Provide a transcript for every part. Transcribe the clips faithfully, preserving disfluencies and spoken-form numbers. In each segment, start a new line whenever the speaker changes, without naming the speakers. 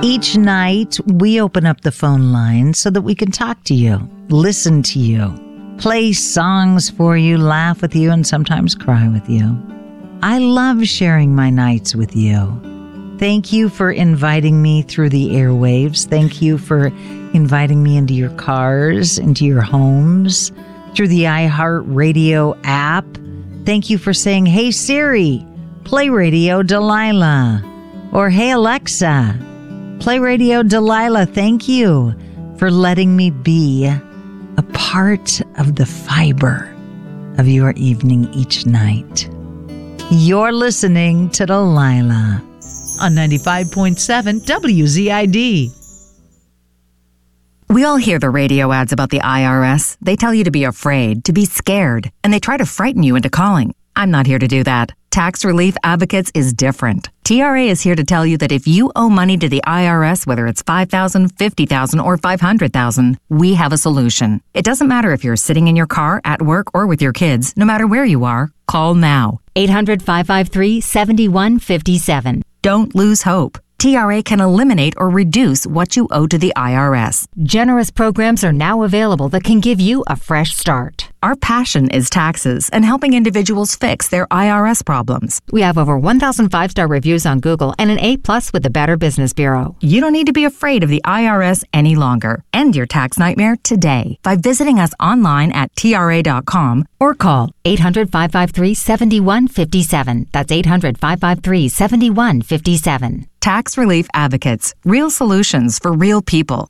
Each night, we open up the phone line so that we can talk to you, listen to you, play songs for you, laugh with you, and sometimes cry with you. I love sharing my nights with you. Thank you for inviting me through the airwaves. Thank you for inviting me into your cars, into your homes, through the iHeartRadio app. Thank you for saying, "Hey Siri, play Radio Delilah," or "Hey Alexa, play Radio Delilah." Thank you for letting me be a part of the fiber of your evening each night. You're listening to Delilah on ninety-five point seven W Z I D.
We all hear the radio ads about the I R S. They tell you to be afraid, to be scared, and they try to frighten you into calling. I'm not here to do that. Tax Relief Advocates is different. T R A is here to tell you that if you owe money to the I R S, whether it's five thousand dollars, fifty thousand dollars, or five hundred thousand dollars, we have a solution. It doesn't matter if you're sitting in your car, at work, or with your kids. No matter where you are, call now.
eight hundred, five five three, seven one five seven.
Don't lose hope. T R A can eliminate or reduce what you owe to the I R S.
Generous programs are now available that can give you a fresh start.
Our passion is taxes and helping individuals fix their I R S problems.
We have over one thousand five-star reviews on Google and an A plus with the Better Business Bureau.
You don't need to be afraid of the I R S any longer. End your tax nightmare today by visiting us online at T R A dot com or call
eight hundred, five five three, seven one five seven. That's eight hundred, five five three, seven one five seven.
Tax Relief Advocates. Real solutions for real people.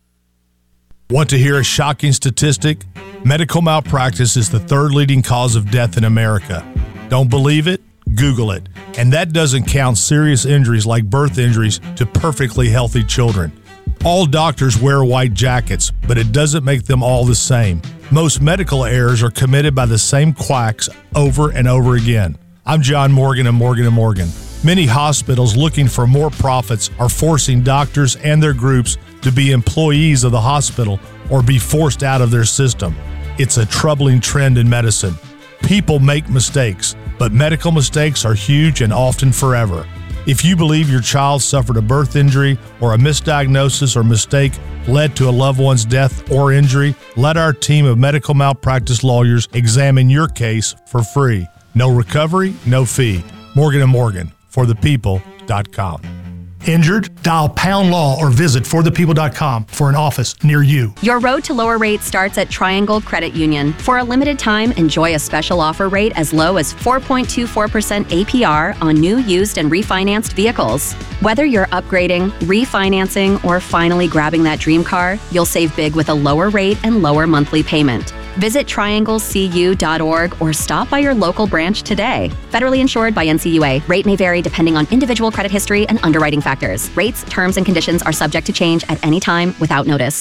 Want to hear a shocking statistic? Medical malpractice is the third leading cause of death in America. Don't believe it? Google it. And that doesn't count serious injuries like birth injuries to perfectly healthy children. All doctors wear white jackets, but it doesn't make them all the same. Most medical errors are committed by the same quacks over and over again. I'm John Morgan of Morgan and Morgan. Many hospitals looking for more profits are forcing doctors and their groups to be employees of the hospital or be forced out of their system. It's a troubling trend in medicine. People make mistakes, but medical mistakes are huge and often forever. If you believe your child suffered a birth injury or a misdiagnosis or mistake led to a loved one's death or injury, let our team of medical malpractice lawyers examine your case for free. No recovery, no fee. Morgan and Morgan. for the people dot com.
Injured? Dial Pound Law or visit for the people dot com for an office near you.
Your road to lower rates starts at Triangle Credit Union. For a limited time, enjoy a special offer rate as low as four point two four percent A P R on new, used, and refinanced vehicles. Whether you're upgrading, refinancing, or finally grabbing that dream car, you'll save big with a lower rate and lower monthly payment. Visit triangle c u dot org or stop by your local branch today. Federally insured by N C U A. Rate may vary depending on individual credit history and underwriting factors. Rates, terms, and conditions are subject to change at any time without notice.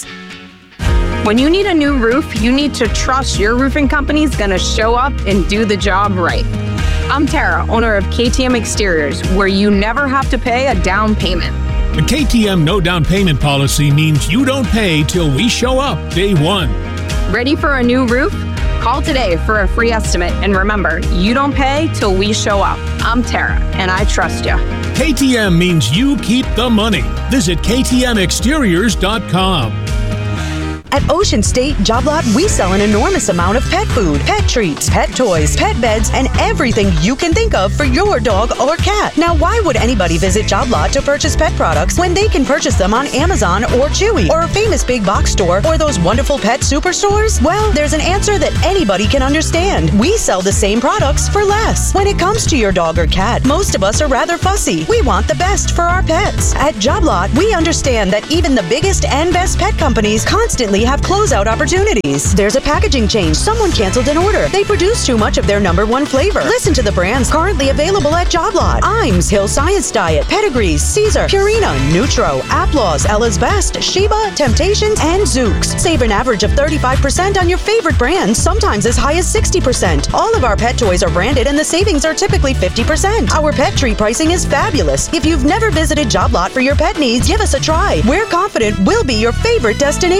When you need a new roof, you need to trust your roofing company's gonna show up and do the job right. I'm Tara, owner of K T M Exteriors, where you never have to pay a down payment.
The K T M no down payment policy means you don't pay till we show up day one.
Ready for a new roof? Call today for a free estimate. And remember, you don't pay till we show up. I'm Tara, and I trust you.
K T M means you keep the money. Visit K T M exteriors dot com.
At Ocean State Job Lot, we sell an enormous amount of pet food, pet treats, pet toys, pet beds, and everything you can think of for your dog or cat. Now, why would anybody visit Job Lot to purchase pet products when they can purchase them on Amazon or Chewy or a famous big box store or those wonderful pet superstores? Well, there's an answer that anybody can understand. We sell the same products for less. When it comes to your dog or cat, most of us are rather fussy. We want the best for our pets. At Job Lot, we understand that even the biggest and best pet companies constantly have closeout opportunities. There's a packaging change. Someone canceled an order. They produced too much of their number one flavor. Listen to the brands currently available at Job Lot. Iams, Hill Science Diet, Pedigrees, Caesar, Purina, Nutro, Applause, Ella's Best, Sheba, Temptations, and Zooks. Save an average of thirty-five percent on your favorite brands, sometimes as high as sixty percent. All of our pet toys are branded and the savings are typically fifty percent. Our pet treat pricing is fabulous. If you've never visited Job Lot for your pet needs, give us a try. We're confident we'll be your favorite destination.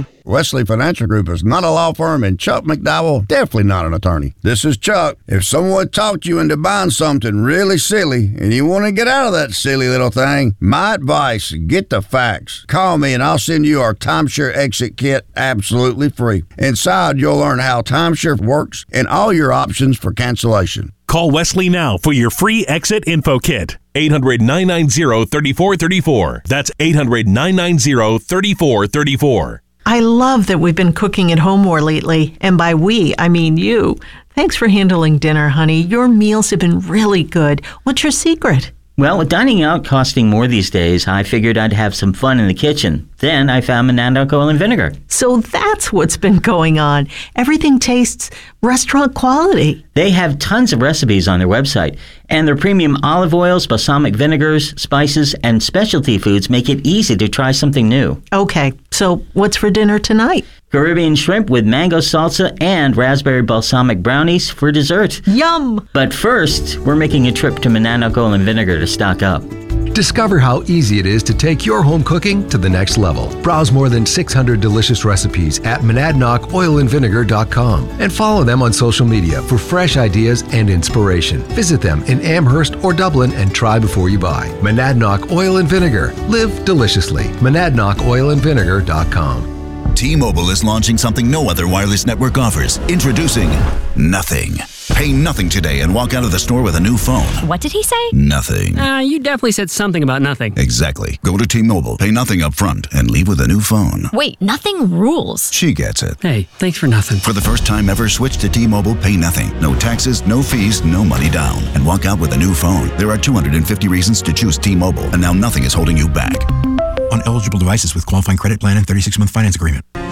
phone. Wesley Financial Group is not a law firm, and Chuck McDowell definitely not an attorney. This is Chuck. If someone talked you into buying something really silly and you want to get out of that silly little thing, my advice, get the facts. Call me and I'll send you our Timeshare Exit Kit absolutely free. Inside, you'll learn how timeshare works and all your options for cancellation.
Call Wesley now for your free exit info kit. eight hundred, nine nine zero, three four three four. That's eight hundred, nine nine zero, three four three four.
I love that we've been cooking at home more lately, and by we, I mean you. Thanks for handling dinner, honey. Your meals have been really good. What's your secret?
Well, with dining out costing more these days, I figured I'd have some fun in the kitchen. Then I found Monadnock Oil and Vinegar.
So that's what's been going on. Everything tastes restaurant quality.
They have tons of recipes on their website, and their premium olive oils, balsamic vinegars, spices, and specialty foods make it easy to try something new.
Okay, so what's for dinner tonight?
Caribbean shrimp with mango salsa and raspberry balsamic brownies for dessert.
Yum!
But first, we're making a trip to Monadnock Oil and Vinegar to stock up.
Discover how easy it is to take your home cooking to the next level. Browse more than six hundred delicious recipes at monadnock oil and vinegar dot com and follow them on social media for fresh ideas and inspiration. Visit them in Amherst or Dublin and try before you buy. Monadnock Oil and Vinegar. Live deliciously. monadnock oil and vinegar dot com.
T-Mobile is launching something no other wireless network offers. Introducing Nothing. Pay nothing today and walk out of the store with a new phone.
What did he say?
Nothing.
Uh, you definitely said something about nothing.
Exactly. Go to T-Mobile, pay nothing up front, and leave with a new phone.
Wait, nothing rules.
She gets it.
Hey, thanks for nothing.
For the first time ever, switch to T-Mobile, pay nothing. No taxes, no fees, no money down. And walk out with a new phone. There are two hundred fifty reasons to choose T-Mobile, and now nothing is holding you back.
On eligible devices with qualifying credit plan and thirty-six month finance agreement.